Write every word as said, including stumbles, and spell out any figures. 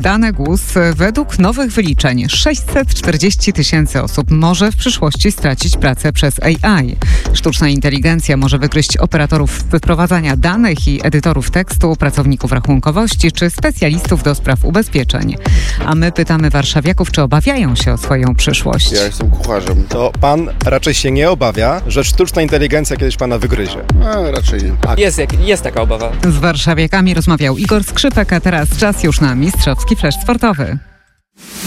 oddane głos. Według nowych wyliczeń sześćset czterdzieści tysięcy osób może w przyszłości stracić pracę przez A I. Sztuczna inteligencja może wykryć operatorów wyprowadzania danych i edytorów tekstu, pracowników rachunkowości czy specjalistów do spraw ubezpieczeń. A my pytamy warszawiaków, czy obawiają się o swoją przyszłość. Ja jestem kucharzem. To pan raczej się nie obawia, że sztuczna inteligencja kiedyś pana wygryzie? A, raczej nie. A jest, jest taka obawa. Z warszawiakami rozmawiał Igor Skrzypek, a teraz czas już na mistrzowski flash sportowy.